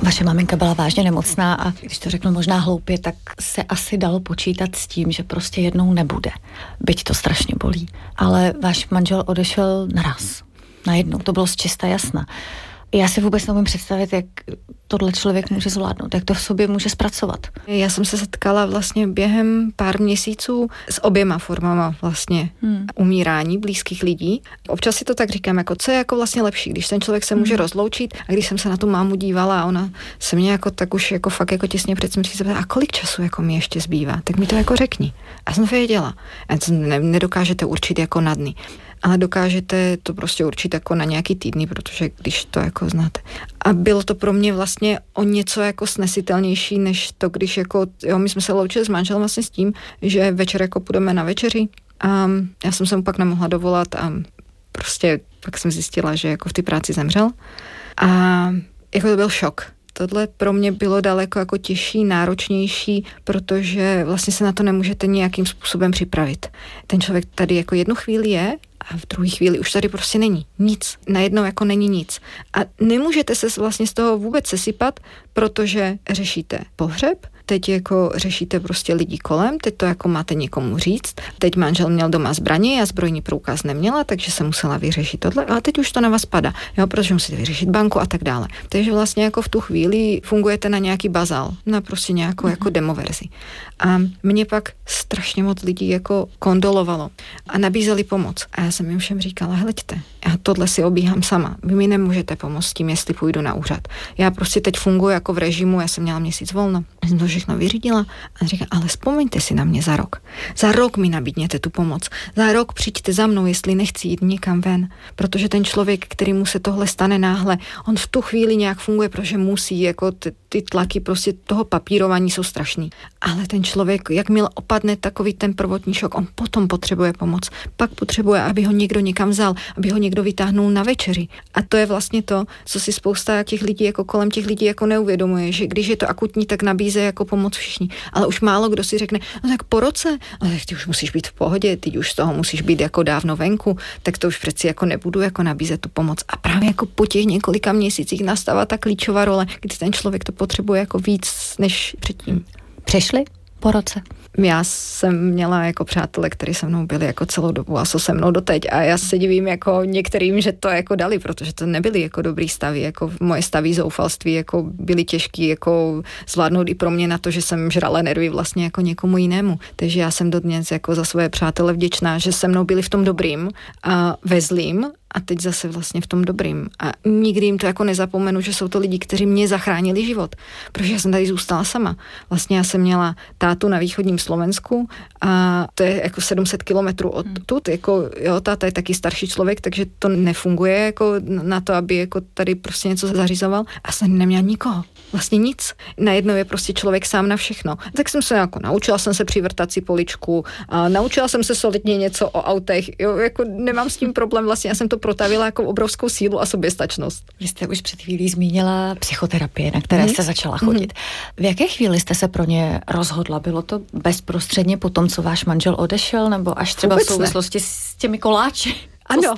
Vaše maminka byla vážně nemocná a když to řeknu možná hloupě, tak se asi dalo počítat s tím, že prostě jednou nebude. Byť to strašně bolí. Ale váš manžel odešel naraz. Najednou. To bylo z čista jasna. Já si vůbec neumím představit, jak tohle člověk může zvládnout, jak to v sobě může zpracovat. Já jsem se setkala vlastně během pár měsíců s oběma formama vlastně umírání blízkých lidí. Občas si to tak říkám, jako co je jako vlastně lepší, když ten člověk se může rozloučit a když jsem se na tu mámu dívala a ona se mě jako tak už jako fakt jako těsně před smrtí zeptala, a kolik času jako mi ještě zbývá, tak mi to jako řekni. A jsem to věděla. A to nedokážete určit jako na dny. Ale dokážete to prostě určit jako na nějaký týdny, protože když to jako znáte. A bylo to pro mě vlastně o něco jako snesitelnější, než to, když jako, jo, my jsme se loučili s manželem vlastně s tím, že večer jako půjdeme na večeři a já jsem se mu pak nemohla dovolat a prostě pak jsem zjistila, že jako v té práci zemřel a jako to byl šok. Tohle pro mě bylo daleko jako těžší, náročnější, protože vlastně se na to nemůžete nějakým způsobem připravit. Ten člověk tady jako jednu chvíli je a v druhé chvíli už tady prostě není nic. Najednou jako není nic. A nemůžete se vlastně z toho vůbec sesypat, protože řešíte pohřeb, teď jako řešíte prostě lidi kolem, teď to jako máte někomu říct, teď manžel měl doma zbraně, já zbrojní průkaz neměla, takže jsem musela vyřešit tohle, ale teď už to na vás padá, jo, protože musíte vyřešit banku a tak dále. Takže vlastně jako v tu chvíli fungujete na nějaký bazál, na prostě nějakou jako demoverzi. A mě pak strašně moc lidí jako kondolovalo a nabízeli pomoc. A já jsem jim všem říkala, hleďte, já tohle si obíhám sama, vy mi nemůžete pomoct s tím, jestli půjdu na úřad. Já prostě teď funguji jako v režimu, já jsem měla měsíc volno. Já jsem to všechno vyřídila a říkala, ale vzpomeňte si na mě za rok. Za rok mi nabídněte tu pomoc. Za rok přijďte za mnou, jestli nechci jít někam ven. Protože ten člověk, který mu se tohle stane náhle, on v tu chvíli nějak funguje, protože musí, jako ty tlaky prostě toho papírování jsou strašný. Ale ten člověk, jakmile opadne takový ten prvotní šok, on potom potřebuje pomoc. Pak potřebuje, aby ho někdo někam vzal, aby ho někdo vytáhnul na večeři. A to je vlastně to, co si spousta těch lidí jako kolem těch lidí jako neuvědomuje, že když je to akutní, tak nabízí jako pomoc všichni. Ale už málo kdo si řekne, no tak po roce, ale ty už musíš být v pohodě, ty už z toho musíš být jako dávno venku, tak to už přeci jako nebudu jako nabízet tu pomoc. A právě jako po těch několika měsících nastává ta klíčová role, kdy ten člověk to potřebuje jako víc než předtím. Přešli po roce? Já jsem měla jako přátele, kteří se mnou byli jako celou dobu a jsou se mnou doteď a já se divím jako některým, že to jako dali, protože to nebyly jako dobrý stavy, jako moje stavy zoufalství jako byly těžký jako zvládnout i pro mě na to, že jsem žrala nervy vlastně jako někomu jinému. Takže já jsem dodnes jako za svoje přátele vděčná, že se mnou byli v tom dobrým a ve zlým a teď zase vlastně v tom dobrým. A nikdy jim to jako nezapomenu, že jsou to lidi, kteří mě zachránili život. Protože já jsem tady zůstala sama. Vlastně já jsem měla tátu na východním Slovensku a to je jako 700 kilometrů odtud. Jako, jo, táta je taky starší člověk, takže to nefunguje jako na to, aby jako tady prostě něco zařizoval. A jsem neměla nikoho. Vlastně nic. Najednou je prostě člověk sám na všechno. Tak jsem se jako naučila jsem se přivrtat si poličku, a naučila jsem se solidně něco o autech. Jo, jako nemám s tím problém, vlastně já jsem to protavila jako obrovskou sílu a soběstačnost. Vy jste už před chvílí zmínila psychoterapie, na které jste začala chodit. V jaké chvíli jste se pro ně rozhodla? Bylo to bezprostředně po tom, co váš manžel odešel, nebo až třeba v souvislosti s těmi koláči? Ano,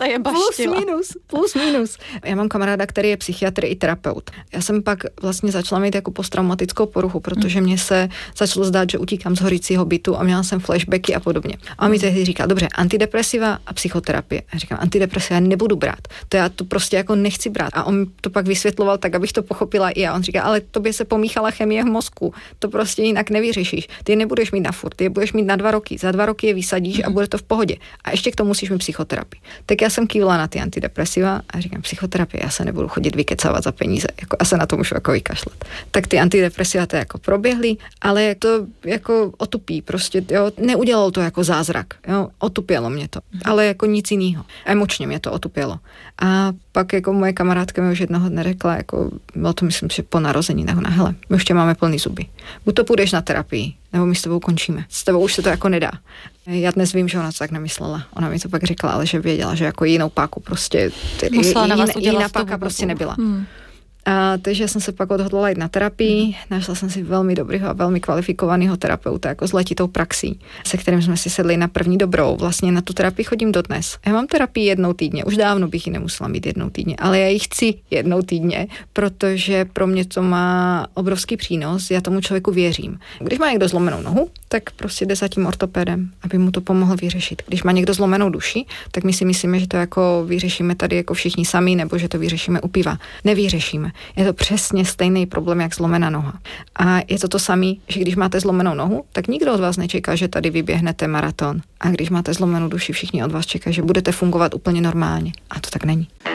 plus minus. Já mám kamaráda, který je psychiatr i terapeut. Já jsem pak vlastně začala mít jako posttraumatickou poruchu, protože mě se začalo zdát, že utíkám z hořícího bytu a měla jsem flashbacky a podobně. A on mi tehdy říkal, dobře, antidepresiva a psychoterapie. A říkám, antidepresiva nebudu brát. To já to prostě jako nechci brát. A on to pak vysvětloval tak, abych to pochopila i já. On říká, ale tobě se pomíchala chemie v mozku. To prostě jinak nevyřešíš. Ty je nebudeš mít na furt, ty je budeš mít na 2 roky. Za 2 roky je vysadíš a bude to v pohodě. A ještě k tomu musíš mít psychoterapii. Tak já jsem kývla na ty antidepresiva a říkám, psychoterapie, já se nebudu chodit vykecávat za peníze, jako, já se na to můžu jako vykašlat. Tak ty antidepresiva to jako proběhly, ale to jako otupí prostě, jo, neudělalo to jako zázrak, jo, otupělo mě to, ale jako nic jiného. Emočně mě to otupělo. A pak jako moje kamarádka mi už jednoho dne řekla, jako, bylo to myslím, že po narozeninách, hele, my už tě máme plný zuby. Buď to půjdeš na terapii, nebo my s tebou končíme. S tebou už se to jako nedá. Já dnes vím, že ona to tak nemyslela. Ona mi to pak říkala, ale že věděla, že jako jinou páku prostě, jiná páka prostě nebyla. Takže jsem se pak odhodlala jít na terapii. Našla jsem si velmi dobrýho a velmi kvalifikovaného terapeuta jako s letitou praxí, se kterým jsme si sedli na první dobrou. Vlastně na tu terapii chodím dodnes. Já mám terapii jednou týdně. Už dávno bych ji nemusela mít jednou týdně, ale já ji chci jednou týdně, protože pro mě to má obrovský přínos. Já tomu člověku věřím. Když má někdo zlomenou nohu, tak prostě jde za tím ortopedem, aby mu to pomohl vyřešit. Když má někdo zlomenou duši, tak my si myslíme, že to jako vyřešíme tady jako všichni sami, nebo že to vyřešíme u piva. Nevyřešíme. Je to přesně stejný problém, jak zlomená noha. A je to samé, že když máte zlomenou nohu, tak nikdo od vás nečeká, že tady vyběhnete maraton. A když máte zlomenou duši, všichni od vás čekají, že budete fungovat úplně normálně. A to tak není.